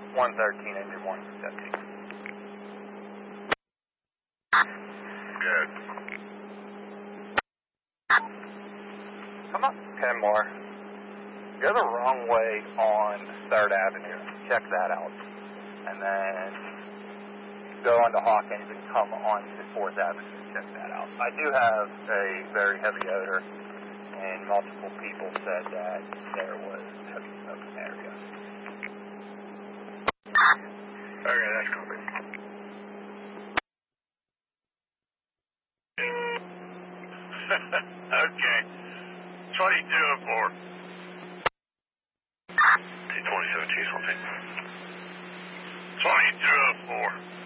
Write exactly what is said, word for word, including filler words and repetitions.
one thirteen, engine one seventeen. Good. Come up ten more. Go the wrong way on third Avenue. Check that out. And then go onto Hawkins and come on to fourth Avenue. Check that out. I do have a very heavy odor, and multiple people said that there was heavy smoke in the area. Okay, that's cool. Okay. twenty-two oh four. T twenty-seven T something. twenty-two oh four.